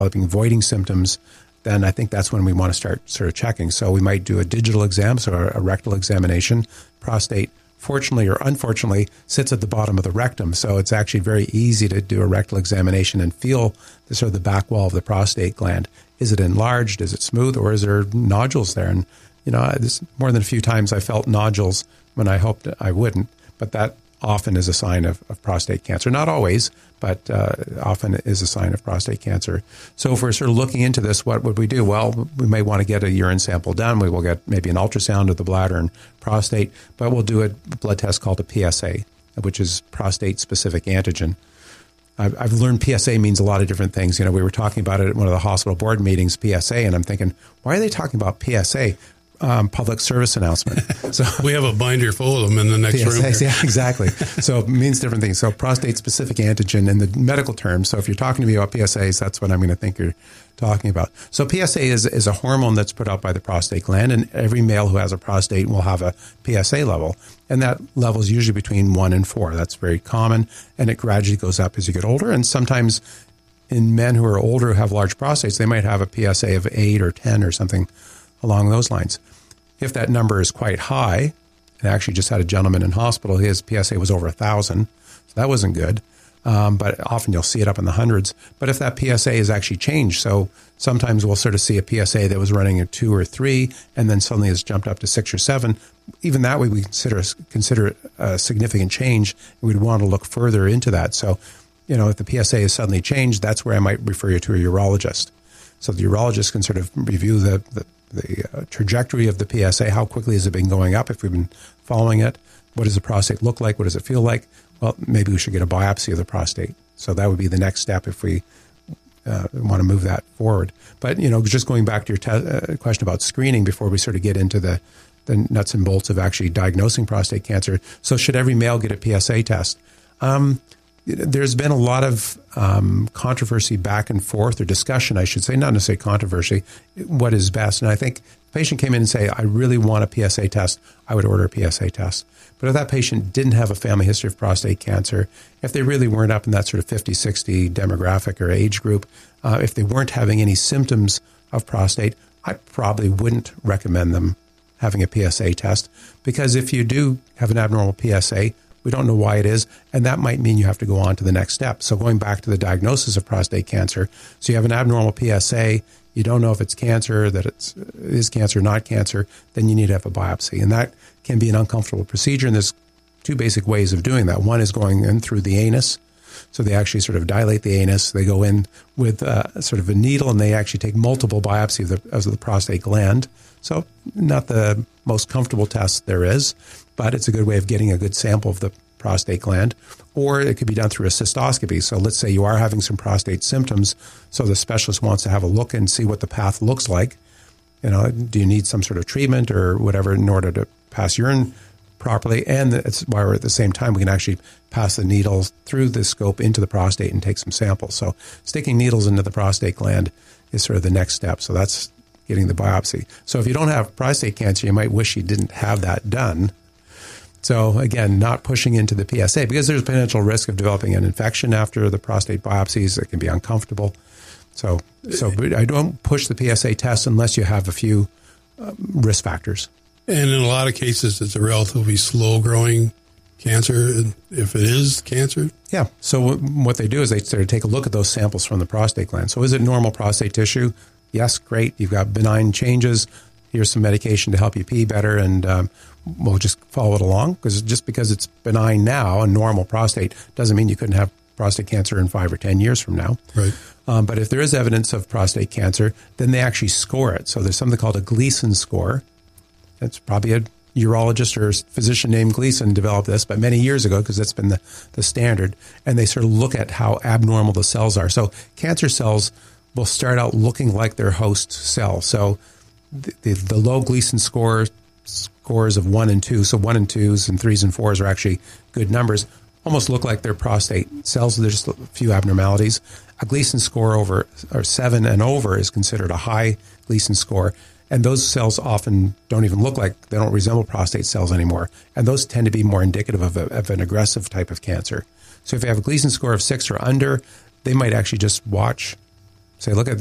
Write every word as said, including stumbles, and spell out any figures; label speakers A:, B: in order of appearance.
A: developing voiding symptoms, then I think that's when we want to start sort of checking. So we might do a digital exam, so a rectal examination. Prostate, fortunately or unfortunately, sits at the bottom of the rectum. So it's actually very easy to do a rectal examination and feel the sort of the back wall of the prostate gland. Is it enlarged? Is it smooth? Or is there nodules there? And, you know, this, more than a few times I felt nodules when I hoped I wouldn't, but that often is a sign of, of prostate cancer. Not always, but uh, often is a sign of prostate cancer. So if we're sort of looking into this, what would we do? Well, we may want to get a urine sample done. We will get maybe an ultrasound of the bladder and prostate, but we'll do a blood test called a P S A, which is prostate-specific antigen. I've, I've learned P S A means a lot of different things. You know, we were talking about it at one of the hospital board meetings, P S A, and I'm thinking, why are they talking about P S A? Um, public service announcement.
B: So we have a binder full of them in the next
A: P S A,
B: room. Here.
A: Yeah, exactly. So it means different things. So prostate-specific antigen in the medical terms. So if you're talking to me about P S As, that's what I'm going to think you're talking about. So P S A is, is a hormone that's put out by the prostate gland, and every male who has a prostate will have a P S A level. And that level is usually between one and four. That's very common, and it gradually goes up as you get older. And sometimes in men who are older who have large prostates, they might have a P S A of eight or ten or something along those lines. If that number is quite high, and I actually just had a gentleman in hospital, his P S A was over one thousand, so that wasn't good. Um, but often you'll see it up in the hundreds. But if that P S A is actually changed, so sometimes we'll sort of see a P S A that was running at two or three, and then suddenly it's jumped up to six or seven. Even that way, we consider consider a significant change, and we'd want to look further into that. So, you know, if the P S A is suddenly changed, that's where I might refer you to a urologist. So the urologist can sort of review the, the the uh, trajectory of the P S A. How quickly has it been going up if we've been following it? What does the prostate look like? What does it feel like? Well, maybe we should get a biopsy of the prostate. So that would be the next step if we uh, want to move that forward. But, you know, just going back to your te- uh, question about screening before we sort of get into the, the nuts and bolts of actually diagnosing prostate cancer. So should every male get a P S A test? Um, There's been a lot of um, controversy back and forth, or discussion, I should say, not necessarily controversy, what is best. And I think if a patient came in and say, I really want a P S A test, I would order a P S A test. But if that patient didn't have a family history of prostate cancer, if they really weren't up in that sort of fifty, sixty demographic or age group, uh, if they weren't having any symptoms of prostate, I probably wouldn't recommend them having a P S A test. Because if you do have an abnormal P S A, we don't know why it is, and that might mean you have to go on to the next step. So going back to the diagnosis of prostate cancer, so you have an abnormal P S A, you don't know if it's cancer, that it's is cancer, not cancer, then you need to have a biopsy. And that can be an uncomfortable procedure, and there's two basic ways of doing that. One is going in through the anus. So they actually sort of dilate the anus. They go in with uh, sort of a needle, and they actually take multiple biopsies of the, of the prostate gland. So not the most comfortable test there is, but it's a good way of getting a good sample of the prostate gland. Or it could be done through a cystoscopy. So let's say you are having some prostate symptoms, so the specialist wants to have a look and see what the path looks like. You know, do you need some sort of treatment or whatever in order to pass urine properly? And it's why we're at the same time, we can actually pass the needles through the scope into the prostate and take some samples. So sticking needles into the prostate gland is sort of the next step. So that's getting the biopsy. So if you don't have prostate cancer, you might wish you didn't have that done. So again, not pushing into the P S A because there's potential risk of developing an infection after the prostate biopsies. It can be uncomfortable. So, so I don't push the P S A test unless you have a few um, risk factors.
B: And in a lot of cases, it's a relatively slow-growing cancer, if it is cancer.
A: Yeah. So what they do is they sort of take a look at those samples from the prostate gland. So is it normal prostate tissue? Yes, great. You've got benign changes. Here's some medication to help you pee better, and um, we'll just follow it along. Because just because it's benign now, a normal prostate, doesn't mean you couldn't have prostate cancer in five or ten years from now.
B: Right.
A: Um, but if there is evidence of prostate cancer, then they actually score it. So there's something called a Gleason score. It's probably a urologist or physician named Gleason developed this, but many years ago, because that's been the, the standard. And they sort of look at how abnormal the cells are. So cancer cells will start out looking like their host cell. So the, the, the low Gleason score scores of one and two, so one and twos and threes and fours are actually good numbers, almost look like their prostate cells. There's just a few abnormalities. A Gleason score over or seven and over is considered a high Gleason score. And those cells often don't even look like, they don't resemble prostate cells anymore. And those tend to be more indicative of, a, of an aggressive type of cancer. So if you have a Gleason score of six or under, they might actually just watch say, look at